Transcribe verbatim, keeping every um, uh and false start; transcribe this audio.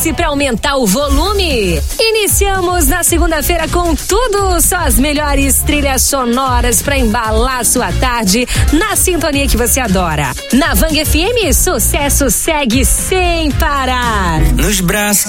Prepare-se para aumentar o volume. Iniciamos na segunda-feira com tudo, só as melhores trilhas sonoras para embalar sua tarde na sintonia que você adora. Na Vang F M, sucesso segue sem parar. Nos braços